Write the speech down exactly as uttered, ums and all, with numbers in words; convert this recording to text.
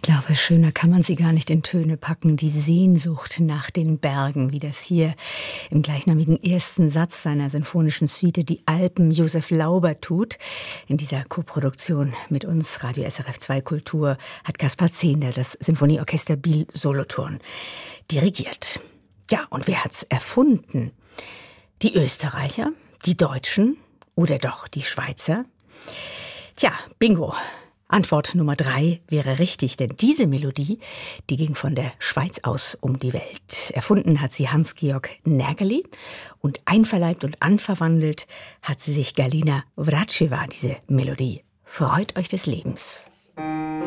glaube, schöner kann man sie gar nicht in Töne packen. Die Sehnsucht nach den Bergen, wie das hier im gleichnamigen ersten Satz seiner sinfonischen Suite Die Alpen Josef Lauber tut. In dieser Koproduktion mit uns, Radio S R F zwei Kultur, hat Kaspar Zehnder das Sinfonieorchester Biel Solothurn dirigiert. Ja, und wer hat's erfunden? Die Österreicher, die Deutschen oder doch die Schweizer? Tja, bingo. Antwort Nummer drei wäre richtig, denn diese Melodie, die ging von der Schweiz aus um die Welt. Erfunden hat sie Hans-Georg Närgeli und einverleibt und anverwandelt hat sie sich Galina Vračeva, diese Melodie. Freut euch des Lebens.